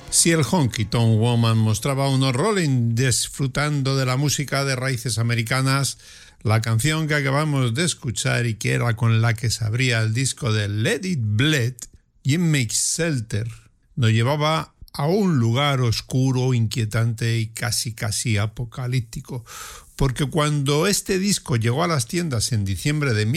Si el Honky Tonk Woman mostraba a unos Rolling disfrutando de la música de raíces americanas, la canción que acabamos de escuchar y que era con la que se abría el disco de Let It Bleed, Jimmy Shelter, nos llevaba a un lugar oscuro, inquietante y casi apocalíptico, porque cuando este disco llegó a las tiendas en diciembre de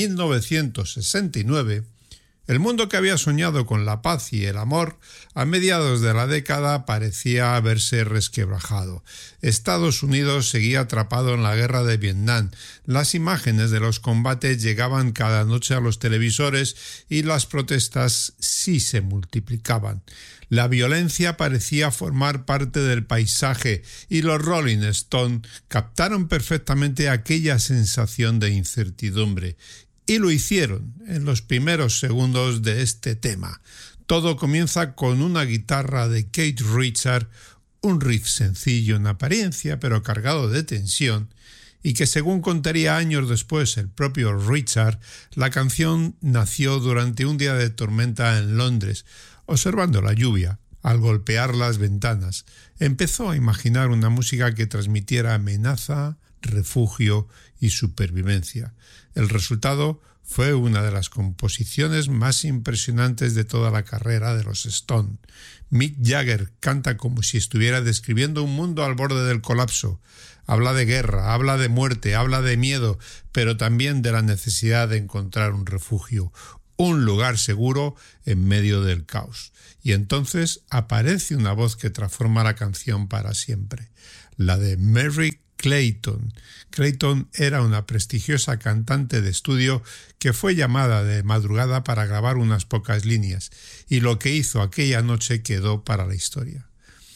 1969, el mundo que había soñado con la paz y el amor a mediados de la década parecía haberse resquebrajado. Estados Unidos seguía atrapado en la guerra de Vietnam. Las imágenes de los combates llegaban cada noche a los televisores y las protestas sí se multiplicaban. La violencia parecía formar parte del paisaje y los Rolling Stones captaron perfectamente aquella sensación de incertidumbre. Y lo hicieron en los primeros segundos de este tema. Todo comienza con una guitarra de Keith Richards, un riff sencillo en apariencia pero cargado de tensión, y que según contaría años después el propio Richards, la canción nació durante un día de tormenta en Londres, observando la lluvia. Al golpear las ventanas, empezó a imaginar una música que transmitiera amenaza, refugio y supervivencia. El resultado fue una de las composiciones más impresionantes de toda la carrera de los Stones. Mick Jagger canta como si estuviera describiendo un mundo al borde del colapso. Habla de guerra, habla de muerte, habla de miedo, pero también de la necesidad de encontrar un refugio, un lugar seguro en medio del caos. Y entonces aparece una voz que transforma la canción para siempre, la de Merry Clayton. Clayton era una prestigiosa cantante de estudio que fue llamada de madrugada para grabar unas pocas líneas, y lo que hizo aquella noche quedó para la historia.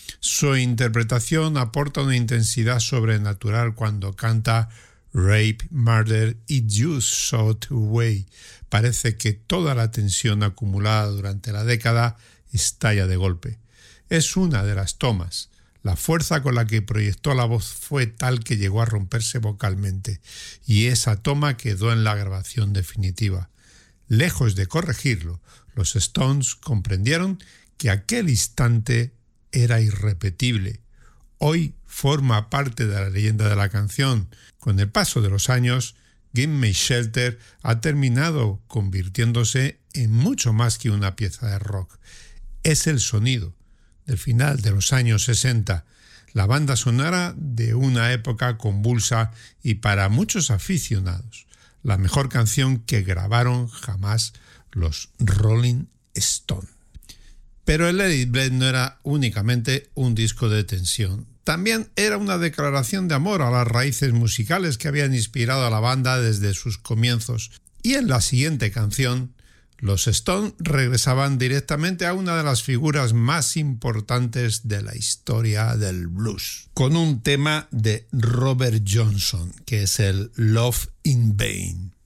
Su interpretación aporta una intensidad sobrenatural cuando canta Rape, Murder y Just Shot Away. Parece que toda la tensión acumulada durante la década estalla de golpe. Es una de las tomas. La fuerza con la que proyectó la voz fue tal que llegó a romperse vocalmente, y esa toma quedó en la grabación definitiva. Lejos de corregirlo, los Stones comprendieron que aquel instante era irrepetible. Hoy forma parte de la leyenda de la canción. Con el paso de los años, Give Me Shelter ha terminado convirtiéndose en mucho más que una pieza de rock. Es el sonido del final de los años 60, la banda sonora de una época convulsa y para muchos aficionados, la mejor canción que grabaron jamás los Rolling Stones. Pero el Let It Bleed no era únicamente un disco de tensión, también era una declaración de amor a las raíces musicales que habían inspirado a la banda desde sus comienzos, y en la siguiente canción, los Stones regresaban directamente a una de las figuras más importantes de la historia del blues, con un tema de Robert Johnson, que es el Love in Vain.